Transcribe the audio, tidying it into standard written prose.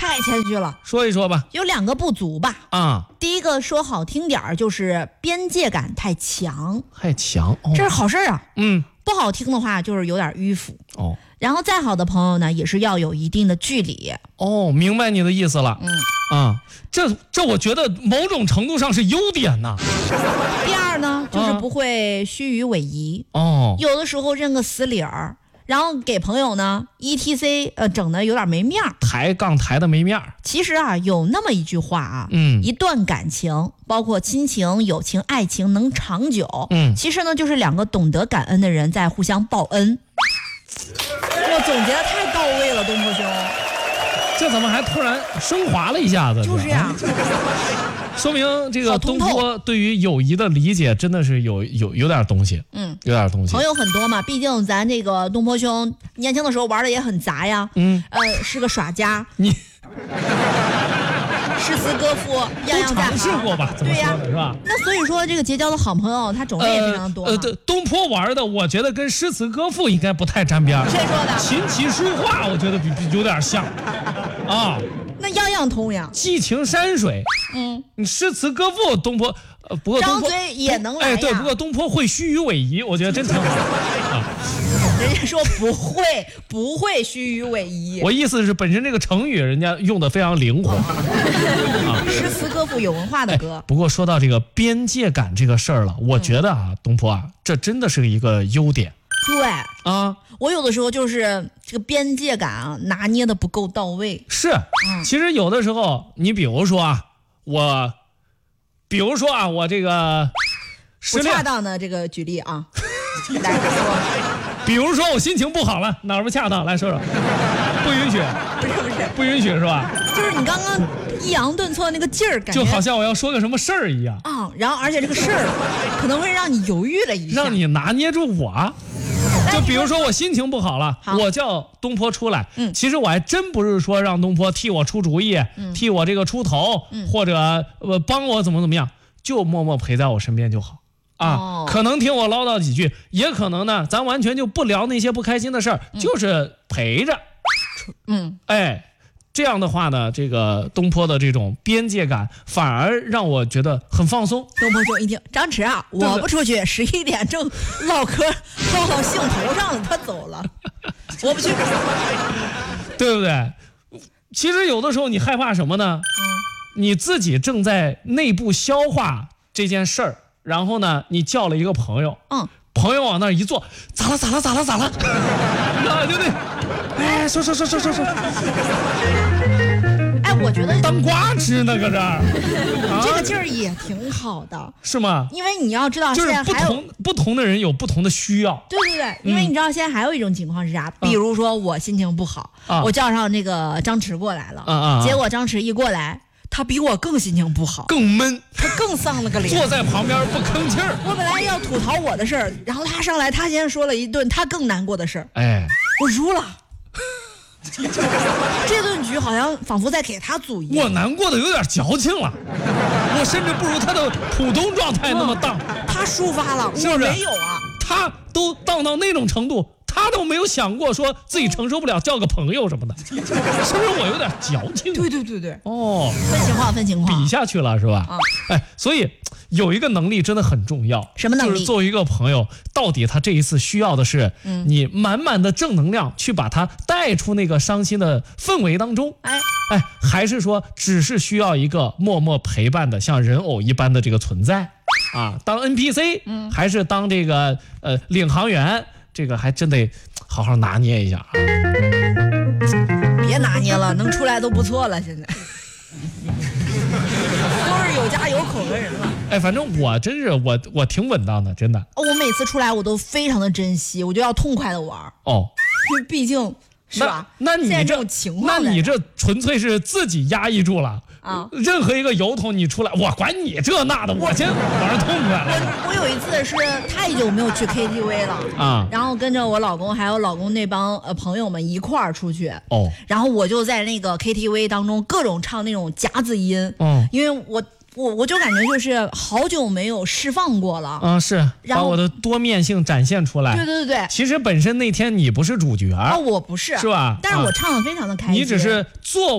太谦虚了。 说一说吧。 有2个不足吧。 啊， 第一个说好听点儿，就是边界感太强。 太强， 这是好事啊。不好听的话就是有点迂腐。然后再好的朋友呢，也是要有一定的距离。 明白你的意思了。这我觉得某种程度上是优点呐。 第二呢，就是不会虚与委蛇。有的时候认个死理儿，然后给朋友呢 etc 整的有点没面儿， 抬杠抬的没面儿。 其实啊，有那么一句话啊，一段感情，包括亲情、友情、爱情能长久，其实呢就是2个懂得感恩的人在互相报恩。我总结的太到位了，东坡兄。 这怎么还突然升华了一下子？ 就是呀。 说明这个东坡对于友谊的理解真的是有点东西。有点东西。 朋友很多嘛，毕竟咱这个东坡兄年轻的时候玩的也很杂呀。是个耍家。你诗词歌赋样样在行。尝试过吧？对呀，是吧？ 那所以说这个结交的好朋友，他种类也非常多。 东坡玩的，我觉得跟诗词歌赋应该不太沾边。 谁说的？ 琴棋书画，我觉得有点像。 那样样通呀。 寄情山水。你诗词歌赋，东坡不过张嘴也能来呀。 对，不过东坡会虚与委蛇，我觉得真挺好。 人家说不会虚与委蛇。 我意思是，本身这个成语人家用的非常灵活。 诗词歌赋有文化的歌。 不过说到这个边界感这个事儿了，我觉得东坡这真的是一个优点。 对我有的时候就是这个边界感拿捏的不够到位。 是，其实有的时候，你比如说我这个不恰当的这个举例啊，来说。 比如说我心情不好了，哪儿不恰当？来说说。不允许。不允许是吧？ 就是你刚刚抑扬顿挫那个劲儿，感觉就好像我要说个什么事儿一样。 然后而且这个事儿可能会让你犹豫了一下， 让你拿捏住我。就比如说我心情不好了，我叫东坡出来，其实我还真不是说让东坡替我出主意，替我这个出头，或者帮我怎么样，就默默陪在我身边就好。可能听我唠叨几句，也可能呢，咱完全就不聊那些不开心的事儿，就是陪着。这样的话呢，这个东坡的这种边界感反而让我觉得很放松。 东坡就一听，张弛啊，我不出去，11点正唠嗑唠到兴头上了，他走了，我不去。 对不对？其实有的时候你害怕什么呢？你自己正在内部消化这件事儿，然后呢，你叫了一个朋友，朋友往那儿一坐，咋了？对不对？说。 我觉得当瓜吃呢，搁这儿。 这个劲儿也挺好的， 是吗？ 因为你要知道，现在还有不同的人有不同的需要。 对，因为你知道现在还有一种情况是啥？比如说我心情不好，我叫上那个张弛过来了，结果张弛一过来，他比我更心情不好， 更闷， 他更丧了个脸， 坐在旁边不吭气儿。 我本来要吐槽我的事儿，然后他上来，他先说了一顿他更难过的事儿，我输了。这顿局好像仿佛在给他组一样。 我难过的有点矫情了，我甚至不如他的普通状态那么荡。 他抒发了， 是不是？ 我没有啊。 他都荡到那种程度，他都没有想过说自己承受不了叫个朋友什么的，是不是我有点矫情？ 对。分情况， 比下去了是吧？所以有一个能力真的很重要。 什么能力？ 就是作为一个朋友，到底他这一次需要的是你满满的正能量，去把他带出那个伤心的氛围当中。还是说只是需要一个默默陪伴的像人偶一般的这个存在当 NPC，还是当这个领航员，这个还真得好好拿捏一下。 别拿捏了，能出来都不错了，现在都是有家有口的人了。 反正我真是我挺稳当的，真的。 我每次出来我都非常的珍惜，我就要痛快的玩。因为毕竟是吧？ 那你这种情况， 那你这纯粹是自己压抑住了。任何一个由头你出来，我管你这那的，我先玩痛快了。 我有一次是太久没有去 KTV 了然后跟着我老公还有老公那帮朋友们一块儿出去然后我就在那个 KTV 当中各种唱那种夹子音因为我就感觉就是好久没有释放过了是把我的多面性展现出来。 对， 其实本身那天你不是主角我不是， 是吧？ 但是我唱得非常的开心。 你只是做